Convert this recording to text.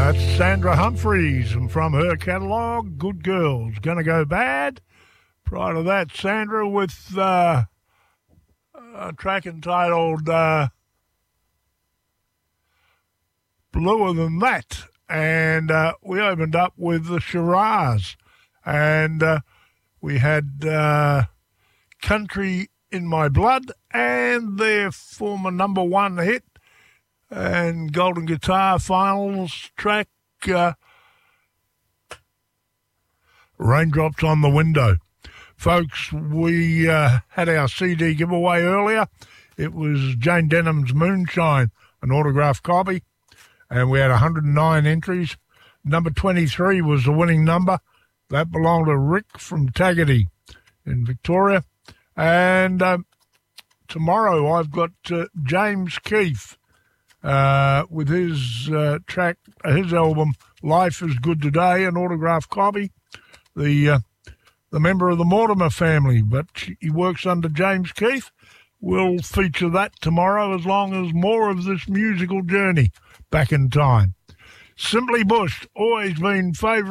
That's Sandra Humphreys, and from her catalogue, Good Girls, Gonna Go Bad. Prior to that, Sandra with a track entitled Bluer Than That. And we opened up with the Shiraz. And we had Country in My Blood and their former number one hit and Golden Guitar Finals track, Raindrops on the Window. Folks, we had our CD giveaway earlier. It was Jane Denham's Moonshine, an autographed copy, and we had 109 entries. Number 23 was the winning number. That belonged to Rick from Taggart in Victoria. And tomorrow I've got James Keith with his track, his album, Life is Good Today, an autographed copy. The member of the Mortimer family, but he works under James Keith. We'll feature that tomorrow, as long as more of this musical journey back in time. Simply Bush, always been favourite.